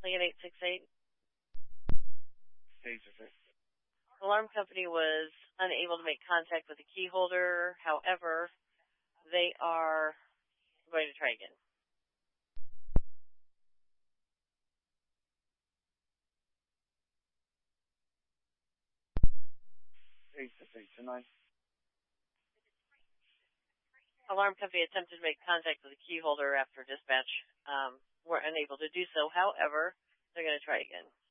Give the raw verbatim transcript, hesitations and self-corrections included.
Lincoln eight six eight. eight six eight. Alarm company was unable to make contact with the key holder. However, they are going to try again. eight six eight two nine. Alarm company attempted to make contact with the key holder after dispatch. Um, were unable to do so. However, they're going to try again.